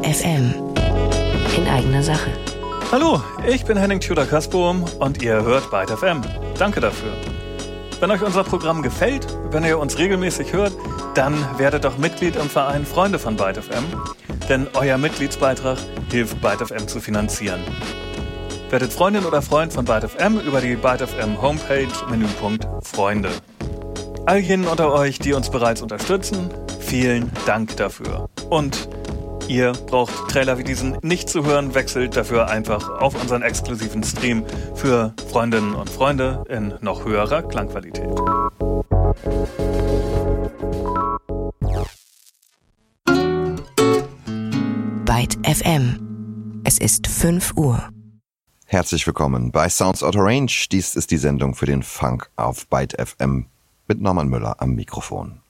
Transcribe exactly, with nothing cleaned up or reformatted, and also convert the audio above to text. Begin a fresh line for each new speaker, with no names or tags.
F M. In eigener Sache.
Hallo, ich bin Henning Tudor-Kasbohm und ihr hört Byte F M. Danke dafür. Wenn euch unser Programm gefällt, wenn ihr uns regelmäßig hört, dann werdet doch Mitglied im Verein Freunde von Byte F M, denn euer Mitgliedsbeitrag hilft Byte F M zu finanzieren. Werdet Freundin oder Freund von Byte F M über die Byte F M Homepage, Menüpunkt Freunde. All jenen unter euch, die uns bereits unterstützen, vielen Dank dafür. Und ihr braucht Trailer wie diesen nicht zu hören, wechselt dafür einfach auf unseren exklusiven Stream für Freundinnen und Freunde in noch höherer Klangqualität.
Byte F M. Es ist fünf Uhr.
Herzlich willkommen bei Sounds Out of Range. Dies ist die Sendung für den Funk auf Byte F M mit Norman Müller am Mikrofon.